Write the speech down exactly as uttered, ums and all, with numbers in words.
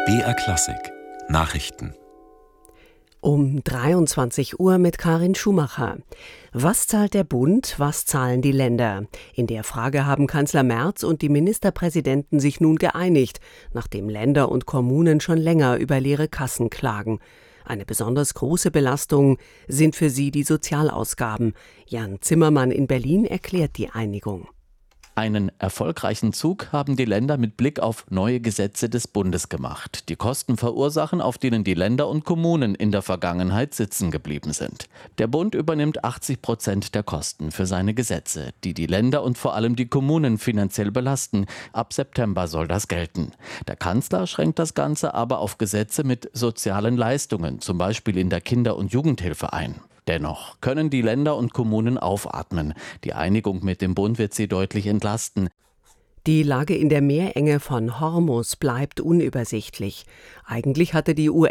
B R Klassik Nachrichten Um dreiundzwanzig Uhr mit Karin Schumacher. Was zahlt der Bund, was zahlen die Länder? In der Frage haben Kanzler Merz und die Ministerpräsidenten sich nun geeinigt, nachdem Länder und Kommunen schon länger über leere Kassen klagen. Eine besonders große Belastung sind für sie die Sozialausgaben. Jan Zimmermann in Berlin erklärt die Einigung. Einen erfolgreichen Zug haben die Länder mit Blick auf neue Gesetze des Bundes gemacht, die Kosten verursachen, auf denen die Länder und Kommunen in der Vergangenheit sitzen geblieben sind. Der Bund übernimmt achtzig Prozent der Kosten für seine Gesetze, die die Länder und vor allem die Kommunen finanziell belasten. Ab September soll das gelten. Der Kanzler schränkt das Ganze aber auf Gesetze mit sozialen Leistungen, zum Beispiel in der Kinder- und Jugendhilfe ein. Dennoch können die Länder und Kommunen aufatmen. Die Einigung mit dem Bund wird sie deutlich entlasten. Die Lage in der Meerenge von Hormuz bleibt unübersichtlich. Eigentlich hatte die U